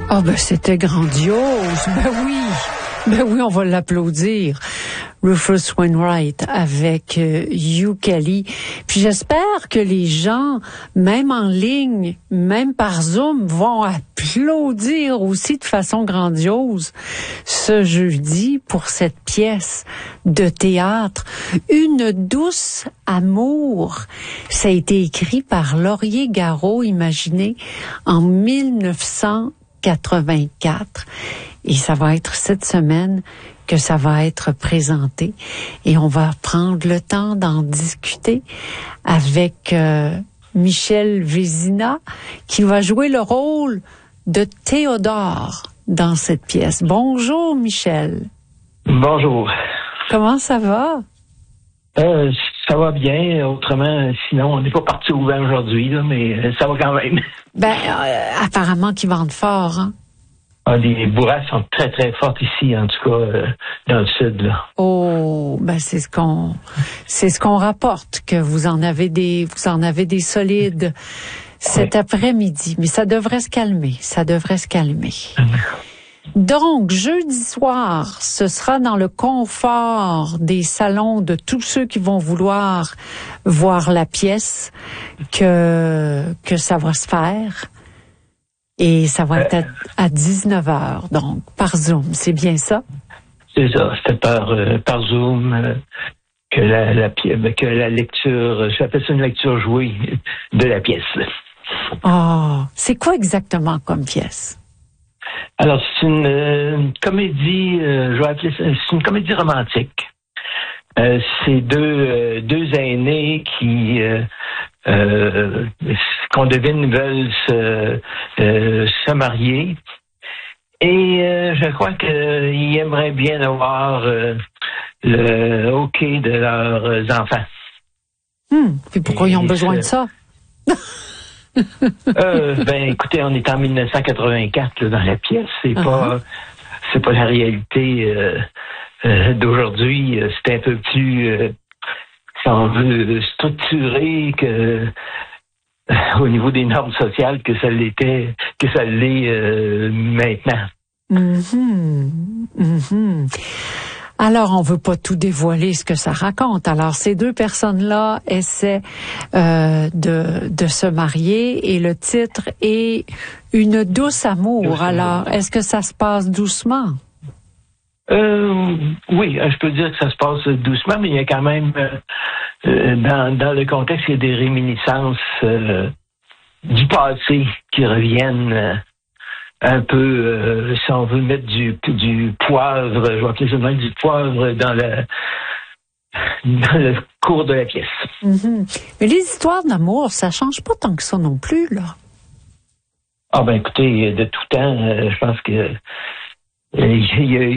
Ah ben c'était grandiose, ben oui, on va l'applaudir. Rufus Wainwright avec Yooka-Lee. Puis j'espère que les gens, même en ligne, même par Zoom, vont applaudir aussi de façon grandiose ce jeudi pour cette pièce de théâtre. Une douce amour. Ça a été écrit par Laurier Garot, imaginez, en 1984. Et ça va être cette semaine que ça va être présenté. Et on va prendre le temps d'en discuter avec Michel Vézina, qui va jouer le rôle de Théodore dans cette pièce. Bonjour, Michel. Bonjour. Comment ça va? Ça va bien. Autrement, sinon, on n'est pas parti au vent aujourd'hui, là, mais ça va quand même. Apparemment qu'ils vendent fort, hein? Ah, les bourrasques sont très, très fortes ici, en tout cas, dans le sud, là. Oh, c'est ce qu'on rapporte, que vous en avez des solides cet après-midi. Mais ça devrait se calmer. Donc, jeudi soir, ce sera dans le confort des salons de tous ceux qui vont vouloir voir la pièce que ça va se faire. Et ça va être à 19h, donc, par Zoom. C'est bien ça? C'est ça. C'était par Zoom que la lecture, j'appelle ça une lecture jouée de la pièce. Oh, c'est quoi exactement comme pièce? Alors, c'est une comédie, je vais appeler ça, c'est une comédie romantique. C'est deux aînés qui, qu'on devine, veulent se marier. Et je crois qu'ils aimeraient bien avoir le OK de leurs enfants. Puis pourquoi ils ont besoin de ça? Écoutez, on est en 1984 là, dans la pièce. C'est pas la réalité d'aujourd'hui. C'est un peu plus, si on veut, structuré que au niveau des normes sociales que ça l'est maintenant. Alors, on veut pas tout dévoiler ce que ça raconte. Alors, ces deux personnes-là essaient de se marier et le titre est Une douce amour. Alors, est-ce que ça se passe doucement? Oui, je peux dire que ça se passe doucement, mais il y a quand même, dans le contexte, il y a des réminiscences du passé qui reviennent un peu, si on veut mettre du poivre, je vais appeler ça même du poivre dans le cours de la pièce. Mais les histoires d'amour, ça change pas tant que ça non plus, là. Ah écoutez, de tout temps, je pense que il y a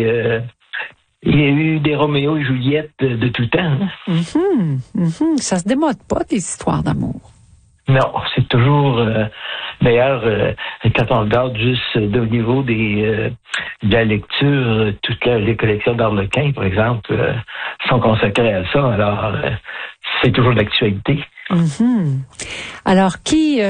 eu des Roméo et Juliette de tout temps. Ça se démode pas, des histoires d'amour. Non, c'est toujours d'ailleurs quand on regarde juste au niveau de la lecture, toutes les collections d'Arlequin, par exemple, sont consacrées à ça. Alors, c'est toujours d'actualité. Alors, qui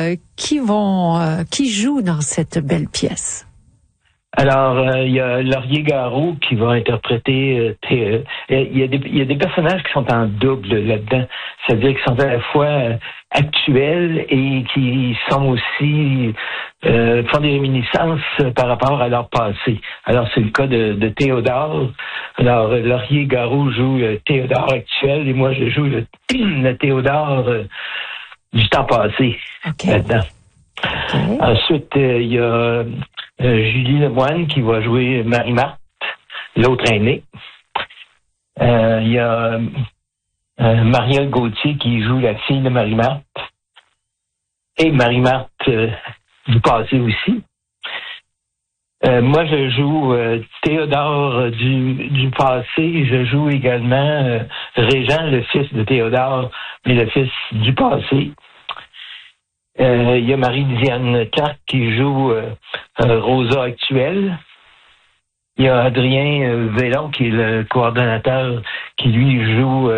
joue dans cette belle pièce? Alors, il y a Laurier Garot qui va interpréter. Il y a des personnages qui sont en double là-dedans, c'est-à-dire qui sont à la fois actuels et qui sont aussi font des réminiscences par rapport à leur passé. Alors, c'est le cas de Théodore. Alors, Laurier Garot joue le Théodore actuel et moi, je joue le Théodore du temps passé là-dedans. Ensuite, il y a Julie Lemoine qui va jouer Marie-Marthe, l'autre aînée. Il y a Marielle Gauthier qui joue la fille de Marie-Marthe. Et Marie-Marthe du passé aussi. Moi, je joue Théodore du passé. Je joue également Régent, le fils de Théodore, mais le fils du passé. Il y a Marie-Diane Clark qui joue Rosa actuelle. Il y a Adrien Vellon qui est le coordonnateur qui lui joue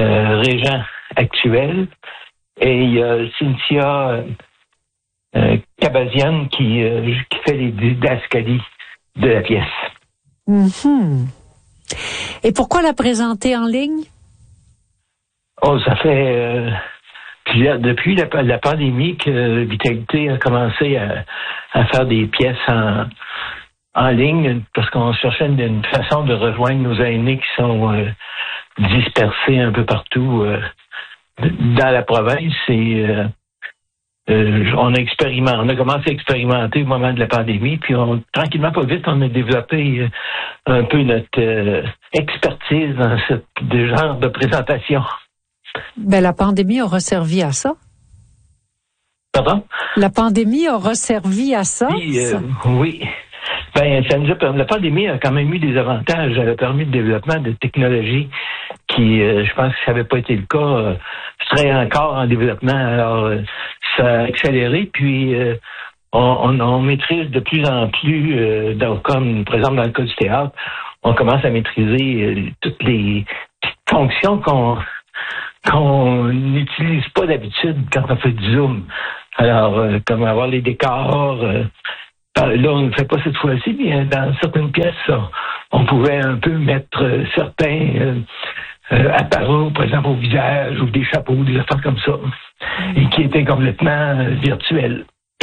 Régent actuel. Et il y a Cynthia Kabazian qui fait les didascalies de la pièce. Mm-hmm. Et pourquoi la présenter en ligne? Oh, ça fait depuis la pandémie que Vitalité a commencé à faire des pièces en ligne parce qu'on cherchait une façon de rejoindre nos aînés qui sont dispersés un peu partout dans la province. Et on a commencé à expérimenter au moment de la pandémie, puis tranquillement, pas vite, on a développé un peu notre expertise dans ce genre de présentation. Ben, la pandémie aura servi à ça. Pardon? La pandémie aura servi à ça? Oui. Ben, la pandémie a quand même eu des avantages. Elle a permis le développement de technologies qui, je pense que ça n'avait pas été le cas, serait encore en développement. Alors, ça a accéléré, puis on maîtrise de plus en plus, comme par exemple dans le cas du théâtre, on commence à maîtriser toutes les petites fonctions qu'on n'utilise pas d'habitude quand on fait du zoom. Alors, comme avoir les décors, là, on ne le fait pas cette fois-ci, mais dans certaines pièces, on pouvait un peu mettre certains appareils, par exemple, au visage, ou des chapeaux, des affaires comme ça, et qui étaient complètement virtuels.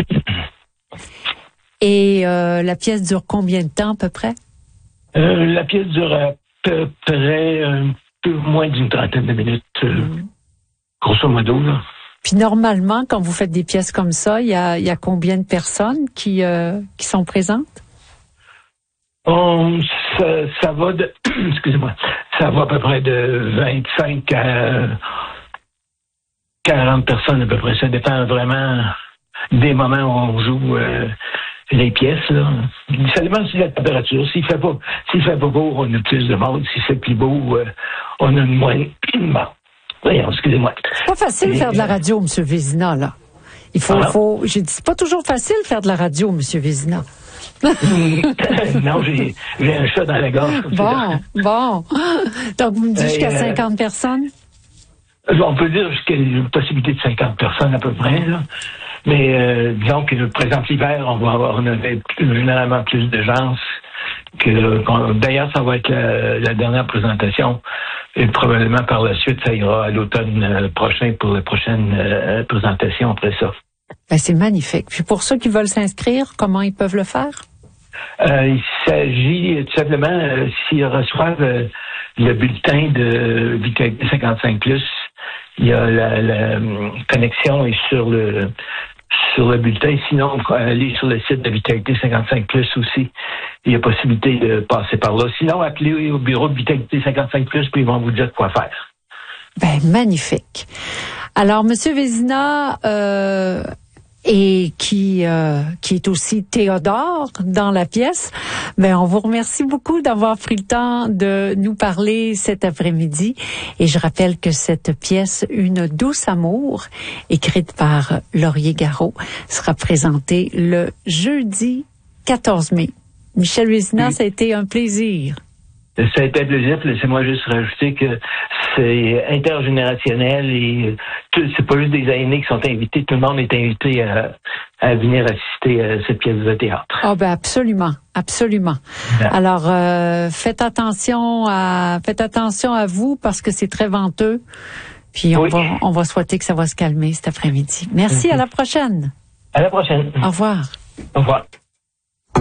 Et la pièce dure combien de temps, à peu près? La pièce dure à peu près un peu moins d'une trentaine de minutes, grosso modo, là. Puis normalement, quand vous faites des pièces comme ça, il y a combien de personnes qui sont présentes? Ça va de excusez-moi, ça va à peu près de 25 à 40 personnes à peu près. Ça dépend vraiment des moments où on joue les pièces, là. Ça dépend aussi de la température. S'il fait pas beau, on a plus de monde. S'il fait plus beau, on a moins. Bon. Voyons, excusez-moi. C'est pas facile de faire de la radio, M. Vézina, là. J'ai dit, c'est pas toujours facile de faire de la radio, M. Vézina. Non, j'ai un chat dans la gorge. Bon. Donc, vous me dites jusqu'à 50 personnes? On peut dire jusqu'à une possibilité de 50 personnes à peu près, là. Mais disons que, par exemple, l'hiver, on avait généralement plus de gens. D'ailleurs, ça va être la dernière présentation. Et probablement par la suite, ça ira à l'automne prochain pour la prochaine présentation après ça. Ben, c'est magnifique. Puis pour ceux qui veulent s'inscrire, comment ils peuvent le faire? Il s'agit tout simplement, s'ils reçoivent le bulletin de Vitalité 55+, il y a la connexion est sur le bulletin. Sinon, aller sur le site de Vitalité 55+ aussi. Il y a possibilité de passer par là. Sinon, appelez au bureau de Vitalité 55+, puis ils vont vous dire quoi faire. Ben, magnifique. Alors, Monsieur Vézina, et qui est aussi Théodore dans la pièce. Ben, on vous remercie beaucoup d'avoir pris le temps de nous parler cet après-midi. Et je rappelle que cette pièce, Une douce amour, écrite par Laurier Garot, sera présentée le jeudi 14 mai. Michel Vézina, ça a été un plaisir. Ça a été un plaisir. Laissez-moi juste rajouter que c'est intergénérationnel et c'est pas juste des aînés qui sont invités. Tout le monde est invité à venir assister à cette pièce de théâtre. Ah ben absolument. Ouais. Alors faites attention à vous parce que c'est très venteux. Puis on va souhaiter que ça va se calmer cet après-midi. Merci, à la prochaine. À la prochaine. Au revoir. Au revoir.